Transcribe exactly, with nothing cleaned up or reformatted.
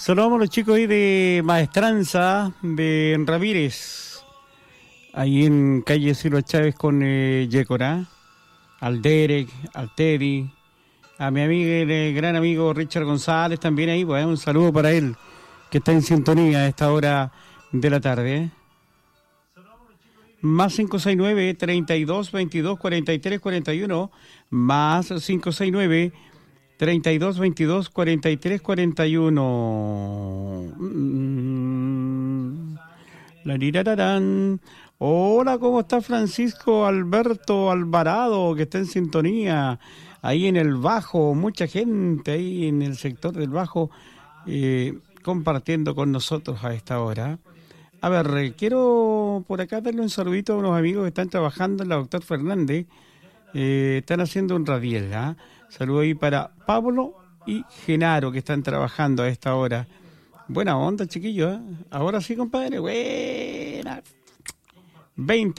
Saludamos a los chicos ahí de Maestranza, de Ramírez, ahí en calle Silva Chávez con eh, Yécora, al Derek, al Teddy, a mi amigo, el gran amigo Richard González también ahí, pues un saludo para él, que está en sintonía a esta hora de la tarde. ¿eh? Más cinco seis nueve, treinta y dos, veintidós, cuarenta y tres, cuarenta y uno, más cinco seis nueve, treinta y dos, veintidós, cuarenta y tres, cuarenta y uno. Mm, la lirararán. Hola, ¿cómo está Francisco Alberto Alvarado, que está en sintonía? Ahí en el Bajo, mucha gente ahí en el sector del Bajo, eh, compartiendo con nosotros a esta hora. A ver, quiero por acá darle un saludito a unos amigos que están trabajando en la Doctor Fernández. Eh, están haciendo un radiel, ¿ah? ¿eh? Saludo ahí para Pablo y Genaro, que están trabajando a esta hora. Buena onda, chiquillos, ¿eh? Ahora sí, compadre. Buena. veinte